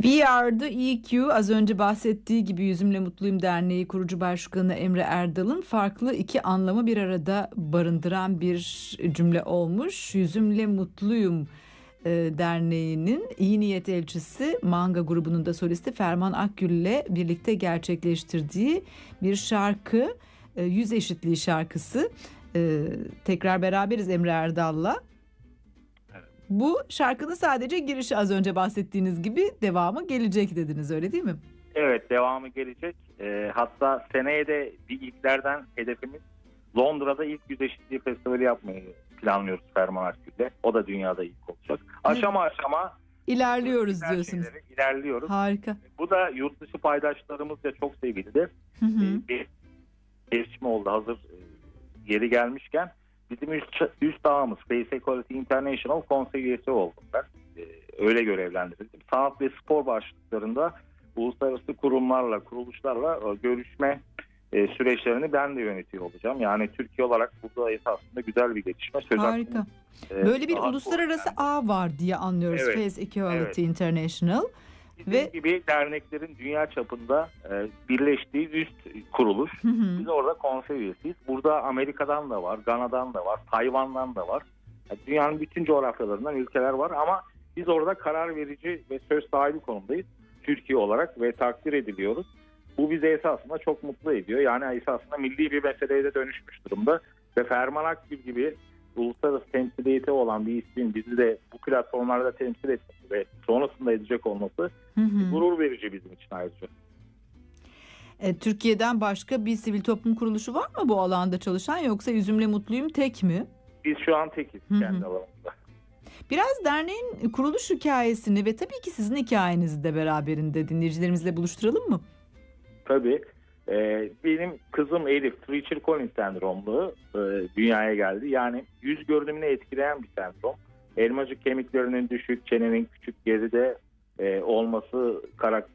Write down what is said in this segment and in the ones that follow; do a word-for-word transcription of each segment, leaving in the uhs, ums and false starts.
We Are The E Q, az önce bahsettiği gibi Yüzümle Mutluyum Derneği kurucu başkanı Emre Erdal'ın farklı iki anlamı bir arada barındıran bir cümle olmuş. Yüzümle Mutluyum e, Derneği'nin iyi niyet elçisi Manga grubunun da solisti Ferman Akgül ile birlikte gerçekleştirdiği bir şarkı, e, Yüz Eşitliği şarkısı. E, tekrar beraberiz Emre Erdal'la. Bu şarkının sadece girişi, az önce bahsettiğiniz gibi devamı gelecek dediniz, öyle değil mi? Evet, devamı gelecek. E, hatta seneye de bir ilklerden hedefimiz Londra'da ilk Yüz Eşitliği Festivali yapmayı planlıyoruz Ferman Akgül'le. O da dünyada ilk olacak. Aşama aşama ilerliyoruz diyorsunuz. İlerliyoruz. Harika. Bu da yurt dışı paydaşlarımızla çok sevgilidir. Hı hı. E, bir gelişme oldu hazır e, yeri gelmişken. Bizim üst, üst ağımız Space Equality International konsey üyesi oldum ben. Ee, öyle görevlendirildim. Sanat ve spor başlıklarında uluslararası kurumlarla, kuruluşlarla görüşme e, süreçlerini ben de yönetiyor olacağım. Yani Türkiye olarak burada esasında güzel bir gelişme. Söz Harika. Hakkında, e, Böyle bir uluslararası yani. ağ var diye anlıyoruz. Evet. Space Equality Evet. International. Bizim ve gibi derneklerin dünya çapında e, birleştiği üst kuruluş. Hı hı. Biz orada konsey üyesiyiz. Burada Amerika'dan da var, Gana'dan da var, Tayvan'dan da var. Yani dünyanın bütün coğrafyalarından ülkeler var ama biz orada karar verici ve söz sahibi konumdayız Türkiye olarak ve takdir ediliyoruz. Bu bizi esasında çok mutlu ediyor. Yani esasında milli bir meseleye de dönüşmüş durumda ve Ferman Akgül gibi uluslararası temsiliyeti olan bir ismin bizi de bu platformlarda temsil etmesi ve sonrasında edecek olması hı hı. gurur verici bizim için ayrıca. E, Türkiye'den başka bir sivil toplum kuruluşu var mı bu alanda çalışan, yoksa Yüzümle Mutluyum tek mi? Biz şu an tekiz hı hı. kendi alanımızda. Biraz derneğin kuruluş hikayesini ve tabii ki sizin hikayenizi de beraberinde dinleyicilerimizle buluşturalım mı? Tabii. Ee, benim kızım Elif Treacher Collins sendromlu e, dünyaya geldi. Yani yüz görünümünü etkileyen bir sendrom. Elmacık kemiklerinin düşük, çenenin küçük geride e, olması karak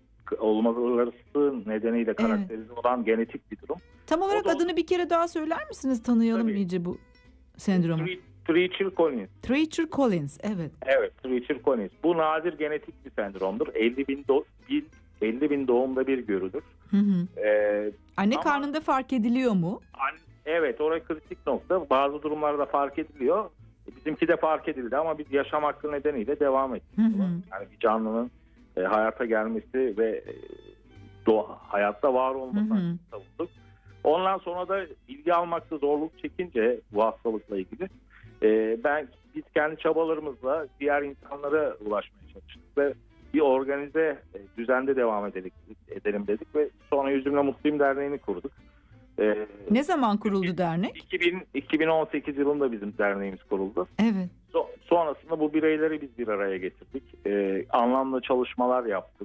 olmaları nedeniyle karakterize evet. olan genetik bir durum. Tam olarak da adını bir kere daha söyler misiniz? Tanıyalım tabii. iyice bu sendromu. Treacher Collins. Treacher Collins, evet. Evet, Treacher Collins. Bu nadir genetik bir sendromdur. elli bin, do- elli bin doğumda bir görülür. Hı hı. Ee, Anne ama, karnında fark ediliyor mu? An, evet, orası kritik nokta. Bazı durumlarda fark ediliyor. Bizimki de fark edildi ama biz yaşam hakkı nedeniyle devam ettik. Hı hı. Yani bir canlının e, hayata gelmesi ve e, doğa, hayatta var olması savunduk. Ondan sonra da bilgi almakta zorluk çekince bu hastalıkla ilgili e, ben biz kendi çabalarımızla diğer insanlara ulaşmaya çalıştık ve bir organize e, düzende devam edelim, edelim dedik ve sonra Yüzümle Mutluyum Derneği'ni kurduk. E, ne zaman kuruldu dernek? iki bin, iki bin on sekiz yılında bizim derneğimiz kuruldu. Evet. So, sonrasında bu bireyleri biz bir araya getirdik. E, anlamlı çalışmalar yaptık.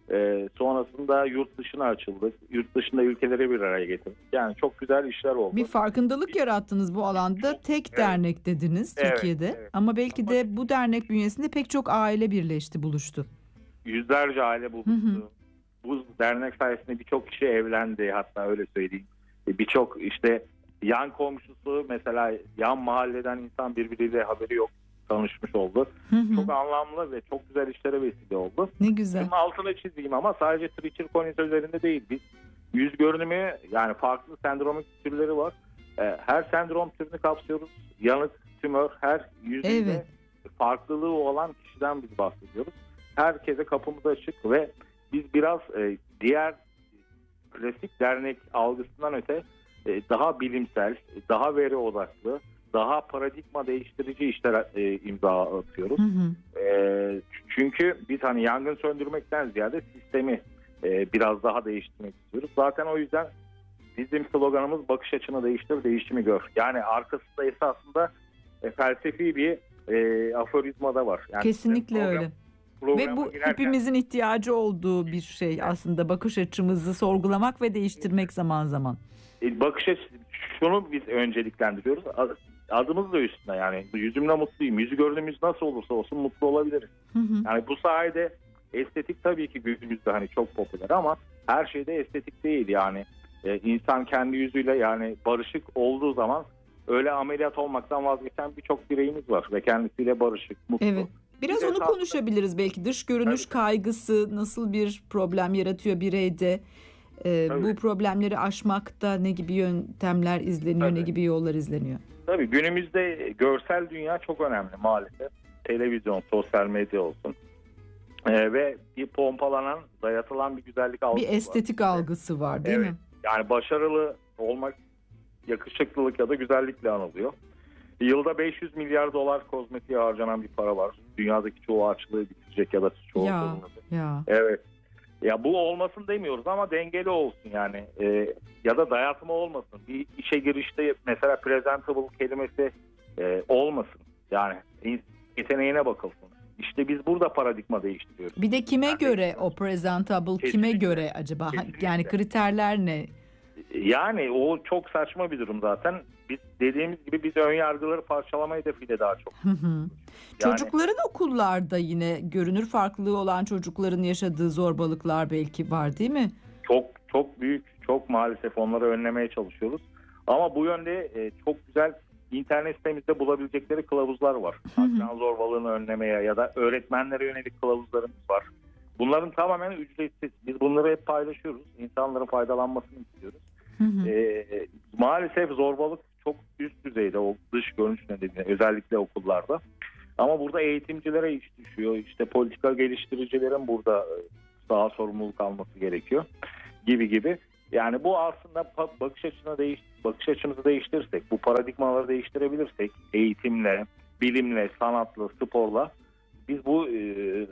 E, sonrasında yurt dışına açıldık. Yurt dışında ülkeleri bir araya getirdik. Yani çok güzel işler oldu. Bir farkındalık yarattınız bu alanda. Çok, tek evet. dernek dediniz Türkiye'de. Evet, evet. Ama belki Ama de bu dernek bünyesinde pek çok aile birleşti, buluştu. Yüzlerce aile buluştu. Hı hı. Bu dernek sayesinde birçok kişi evlendi, hatta öyle söyleyeyim. Birçok işte yan komşusu, mesela yan mahalleden insan birbiriyle haberi yok, tanışmış oldu. Hı hı. Çok anlamlı ve çok güzel işlere vesile oldu. Ne güzel. Bunun altına çizeyim ama sadece Treacher Collins üzerinde değil. Biz yüz görünümü, yani farklı sendromik türleri var. Her sendrom türünü kapsıyoruz. Yanık, tümör, her yüzünde evet. farklılığı olan kişiden biz bahsediyoruz. Herkese kapımız açık ve biz biraz e, diğer klasik dernek algısından öte e, daha bilimsel, daha veri odaklı, daha paradigma değiştirici işler e, imza atıyoruz. Hı hı. E, çünkü biz hani yangın söndürmekten ziyade sistemi e, biraz daha değiştirmek istiyoruz. Zaten o yüzden bizim sloganımız bakış açını değiştir, değişimi gör. Yani arkasında esasında e, felsefi bir e, aforizma da var. Yani kesinlikle program, öyle. Ve bu girerken, hepimizin ihtiyacı olduğu bir şey aslında, bakış açımızı sorgulamak ve değiştirmek zaman zaman. Bakış açısı, şunu biz önceliklendiriyoruz. Adımız da üstüne, yani yüzümle mutluyum. Yüzü gördüğümüz nasıl olursa olsun mutlu olabiliriz. Hı hı. Yani bu sayede estetik tabii ki günümüzde hani çok popüler ama her şeyde estetik değil yani. Ee, insan kendi yüzüyle yani barışık olduğu zaman öyle ameliyat olmaktan vazgeçen birçok bireyimiz var ve kendisiyle barışık, mutlu. Evet. Biraz Bir onu esasında, konuşabiliriz belki. Dış görünüş tabii, kaygısı nasıl bir problem yaratıyor bireyde? Ee, tabii, bu problemleri aşmakta ne gibi yöntemler izleniyor, ne tabii. gibi yollar izleniyor? Tabii günümüzde görsel dünya çok önemli maalesef. Televizyon, sosyal medya olsun. Ee, ve bir pompalanan, dayatılan bir güzellik Bir algısı var. estetik algısı var, değil Evet. mi? Yani başarılı olmak yakışıklılık ya da güzellikle anılıyor. Yılda beş yüz milyar dolar kozmetiğe harcanan bir para var. Dünyadaki çoğu açlığı bitirecek ya da çoğu Ya, sorunu. ya. Evet. Ya bu olmasın demiyoruz ama dengeli olsun yani. Ee, ya da dayatma olmasın. Bir işe girişte mesela presentable kelimesi e, olmasın. Yani yeteneğine bakılsın. İşte biz burada paradigma değiştiriyoruz. Bir de kime Yani göre o presentable, kime Kesinlikle. göre acaba? Kesinlikle. Yani kriterler ne? Yani o çok saçma bir durum zaten. Biz dediğimiz gibi biz ön yargıları parçalama hedefiyle daha çok. Hı hı. Yani, Çocukların okullarda yine görünür farklılığı olan çocukların yaşadığı zorbalıklar belki var, değil mi? çok çok büyük, çok maalesef onları önlemeye çalışıyoruz. Ama bu yönde e, çok güzel internet sitemizde bulabilecekleri kılavuzlar var. Hı hı. Akran zorbalığını önlemeye ya da öğretmenlere yönelik kılavuzlarımız var. Bunların tamamen ücretsiz. Biz bunları hep paylaşıyoruz. İnsanların faydalanmasını istiyoruz. Hı hı. E, maalesef zorbalık çok üst düzeyde, o dış görünüş nedeniyle özellikle okullarda. Ama burada eğitimcilere iş düşüyor. İşte politika geliştiricilerin burada e, daha sorumluluk alması gerekiyor gibi gibi. Yani bu aslında bakış açısını değiş bakış açımızı değiştirirsek, bu paradigmaları değiştirebilirsek eğitimle, bilimle, sanatla, sporla biz bu e,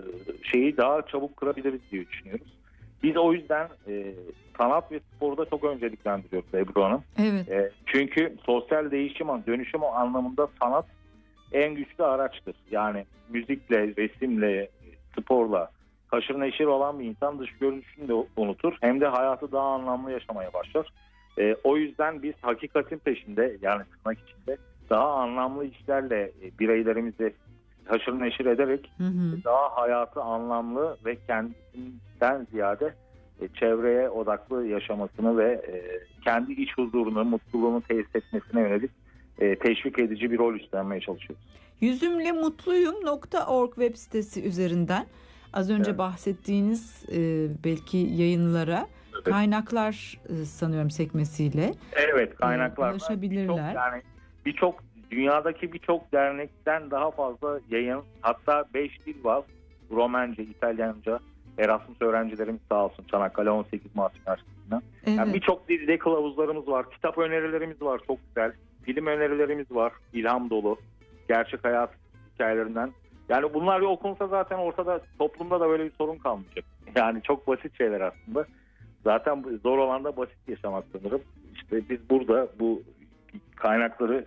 şeyi daha çabuk kırabiliriz diye düşünüyoruz. Biz o yüzden e, sanat ve sporda çok önceliklendiriyoruz Ebru Hanım. Evet. E, çünkü sosyal değişim, dönüşüm anlamında sanat en güçlü araçtır. Yani müzikle, resimle, sporla haşır neşir olan bir insan dış görünüşünü de unutur. Hem de hayatı daha anlamlı yaşamaya başlar. E, o yüzden biz hakikatin peşinde, yani tırnak içinde daha anlamlı işlerle e, bireylerimizi haşır neşir ederek Hı hı. daha hayatı anlamlı ve kendisinden ziyade e, çevreye odaklı yaşamasını ve e, kendi iç huzurunu, mutluluğunu tesis etmesine yönelik e, teşvik edici bir rol üstlenmeye çalışıyoruz. yüzümle mutluyum nokta org web sitesi üzerinden az önce Evet. bahsettiğiniz e, belki yayınlara Evet. kaynaklar e, sanıyorum sekmesiyle Evet, kaynaklar e, ulaşabilirler. Yani birçok dünyadaki birçok dernekten daha fazla yayın, hatta beş dil var. Romence, İtalyanca, Erasmus öğrencilerimiz sağ olsun Çanakkale on sekiz Mart Üniversitesi'nden. Evet. Yani birçok dilde kılavuzlarımız var. Kitap önerilerimiz var, çok güzel. Film önerilerimiz var, ilham dolu. Gerçek hayat hikayelerinden. Yani bunlar bir okunsa zaten ortada, toplumda da böyle bir sorun kalmayacak. Yani çok basit şeyler aslında. Zaten zor olan da basit yaşamak sanırım. İşte biz burada bu kaynakları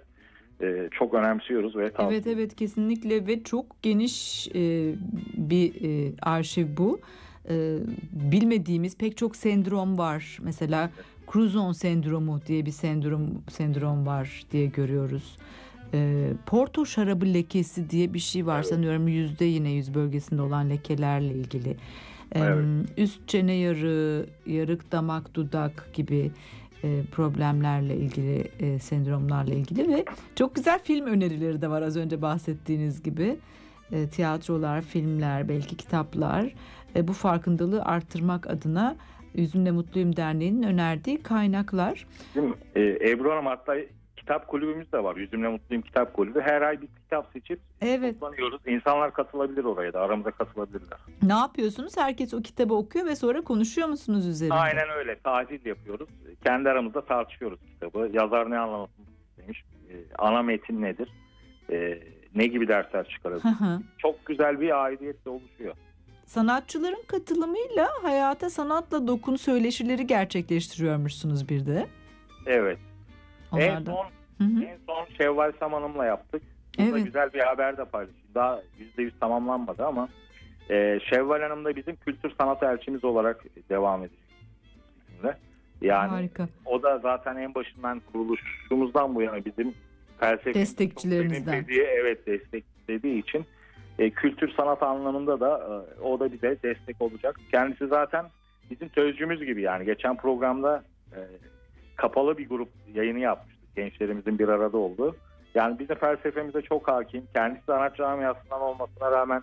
e, çok önemsiyoruz ve tavsiye Evet evet kesinlikle ve çok geniş e, bir e, arşiv bu. E, bilmediğimiz pek çok sendrom var. Mesela Crouzon sendromu diye bir sendrom sendrom var diye görüyoruz. E, Porto şarabı lekesi diye bir şey var, Evet. sanıyorum yüzde yine yüz bölgesinde olan lekelerle ilgili. E, Evet. Üst çene yarığı, yarık damak dudak gibi e, problemlerle ilgili, e, sendromlarla ilgili ve çok güzel film önerileri de var az önce bahsettiğiniz gibi. E, tiyatrolar, filmler, belki kitaplar. E, bu farkındalığı arttırmak adına Yüzümle Mutluyum Derneği'nin önerdiği kaynaklar. Değil mi? E, Ebru Hanım, hatta kitap kulübümüz de var. Yüzümle Mutluyum Kitap Kulübü. Her ay bir kitap seçip Evet. toplanıyoruz. İnsanlar katılabilir oraya da. Aramıza katılabilirler. Ne yapıyorsunuz? Herkes o kitabı okuyor ve sonra konuşuyor musunuz üzerinde? Aynen öyle. Tahlil yapıyoruz. Kendi aramızda tartışıyoruz kitabı. Yazar ne anlamasını istemiş? E, ana metin nedir? E, ne gibi dersler çıkarabilir? Hı hı. Çok güzel bir aidiyet de oluşuyor. Sanatçıların katılımıyla hayata sanatla dokun söyleşileri gerçekleştiriyormuşsunuz bir de. Evet. En Onlardan. son Hı hı. en son Şevval Saman'ımla yaptık. Burada Evet. güzel bir haber de paylaşayım. Daha yüzde yüz tamamlanmadı ama e, Şevval Hanım da bizim kültür sanat elçimiz olarak devam ediyor bizimle. Yani Harika. o da zaten en başından, kuruluşumuzdan bu yana bizim felsefemizi Destekçilerimizden. benimsediği, evet, desteklediği için e, kültür sanat anlamında da e, o da bize destek olacak. Kendisi zaten bizim sözcümüz gibi, yani geçen programda e, kapalı bir grup yayını yapmıştık. Gençlerimizin bir arada olduğu. Yani bizim felsefemize çok hakim. Kendisi sanat camiasından olmasına rağmen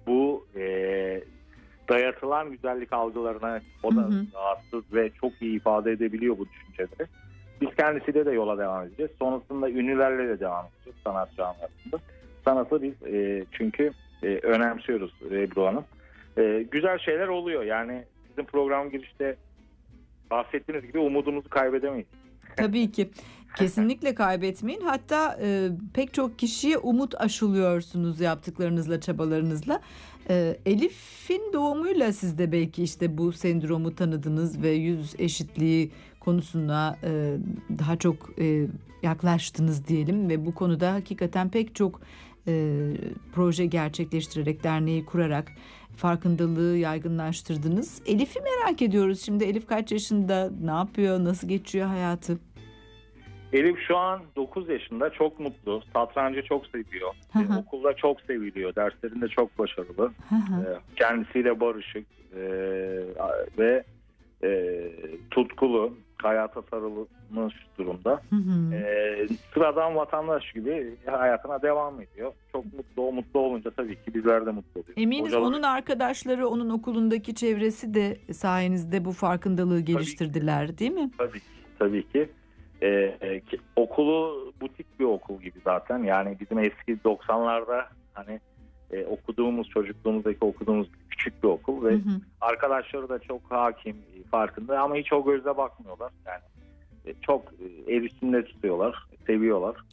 bu e, dayatılan güzellik algılarına o da Hı hı. rahatsız ve çok iyi ifade edebiliyor bu düşünceleri. Biz kendisiyle de yola devam edeceğiz. Sonrasında ünlülerle de devam edeceğiz sanat camiasında. Sanatı biz e, çünkü e, önemsiyoruz Ebru Hanım. E, güzel şeyler oluyor. Yani sizin program girişte bahsettiğiniz gibi umudumuzu kaybedemeyiz. Tabii ki. Kesinlikle kaybetmeyin. Hatta e, pek çok kişiye umut aşılıyorsunuz yaptıklarınızla, çabalarınızla. E, Elif'in doğumuyla siz de belki işte bu sendromu tanıdınız ve yüz eşitliği konusuna e, daha çok e, yaklaştınız diyelim ve bu konuda hakikaten pek çok e, proje gerçekleştirerek, derneği kurarak farkındalığı yaygınlaştırdınız. Elif'i merak ediyoruz. Şimdi Elif kaç yaşında, ne yapıyor, nasıl geçiyor hayatı? Elif şu an dokuz yaşında, çok mutlu. Satrancı çok seviyor. Hı E, hı. okulda çok seviliyor. Derslerinde çok başarılı. Hı hı. E, kendisiyle barışık e, ve e, tutkulu. Hayata sarılmış durumda. Hı hı. E, sıradan vatandaş gibi hayatına devam ediyor. Çok mutlu. O mutlu olunca tabii ki bizler de mutlu oluyoruz. Eminiz Hocalar- onun arkadaşları, onun okulundaki çevresi de sayenizde bu farkındalığı geliştirdiler, değil mi? Tabii ki. Tabii ki. Ee, e, ki- okulu butik bir okul gibi zaten. Yani bizim eski doksanlarda hani e, okuduğumuz, çocukluğumuzdaki okuduğumuz küçük bir okul ve Hı hı. arkadaşları da çok hakim, e, farkında ama hiç o gözle bakmıyorlar. Yani e, çok e, el üstünde tutuyorlar, seviyorlar.